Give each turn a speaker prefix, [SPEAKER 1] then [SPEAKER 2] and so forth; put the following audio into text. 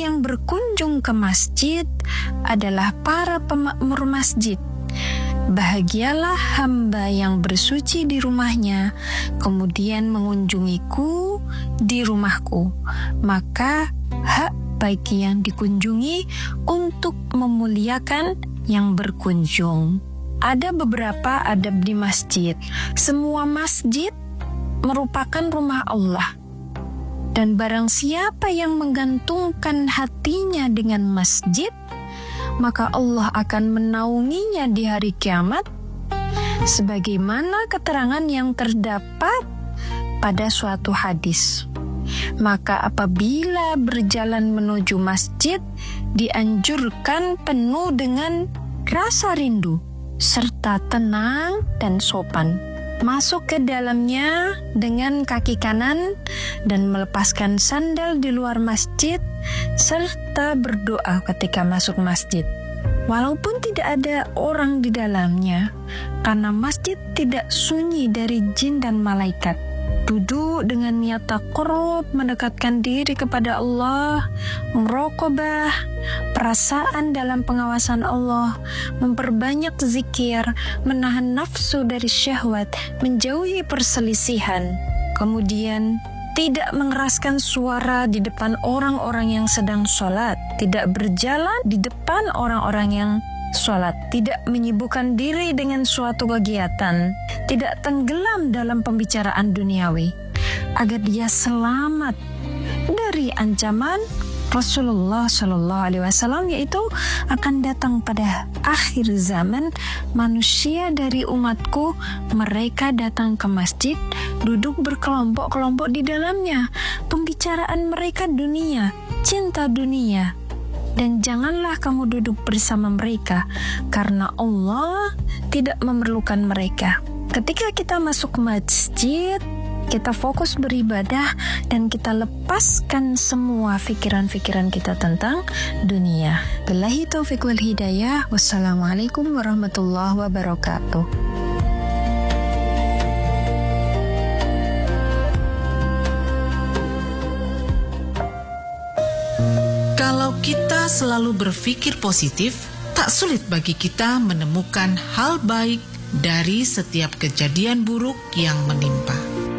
[SPEAKER 1] yang berkunjung ke masjid adalah para pemakmur masjid. Bahagialah hamba yang bersuci di rumahnya, kemudian mengunjungiku di rumahku. Maka hak bagi yang dikunjungi untuk memuliakan yang berkunjung. Ada beberapa adab di masjid. Semua masjid merupakan rumah Allah. Dan barang siapa yang menggantungkan hatinya dengan masjid, maka Allah akan menaunginya di hari kiamat, sebagaimana keterangan yang terdapat pada suatu hadis. Maka apabila berjalan menuju masjid, dianjurkan penuh dengan rasa rindu, serta tenang dan sopan. Masuk ke dalamnya dengan kaki kanan dan melepaskan sandal di luar masjid, serta berdoa ketika masuk masjid. Walaupun tidak ada orang di dalamnya, karena masjid tidak sunyi dari jin dan malaikat. Duduk dengan niat taqarrub, mendekatkan diri kepada Allah, muraqabah, perasaan dalam pengawasan Allah, memperbanyak zikir, menahan nafsu dari syahwat, menjauhi perselisihan. Kemudian tidak mengeraskan suara di depan orang-orang yang sedang sholat, tidak berjalan di depan orang-orang yang sholat, tidak menyibukkan diri dengan suatu kegiatan, tidak tenggelam dalam pembicaraan duniawi, agar dia selamat dari ancaman Rasulullah Shallallahu Alaihi Wasallam, yaitu akan datang pada akhir zaman manusia dari umatku, mereka datang ke masjid, duduk berkelompok-kelompok di dalamnya, pembicaraan mereka dunia, cinta dunia. Dan janganlah kamu duduk bersama mereka, karena Allah tidak memerlukan mereka. Ketika kita masuk masjid, kita fokus beribadah dan kita lepaskan semua pikiran-pikiran kita tentang dunia. Billahi taufiq wal hidayah. Wassalamualaikum warahmatullahi wabarakatuh.
[SPEAKER 2] Kalau kita selalu berpikir positif, tak sulit bagi kita menemukan hal baik dari setiap kejadian buruk yang menimpa.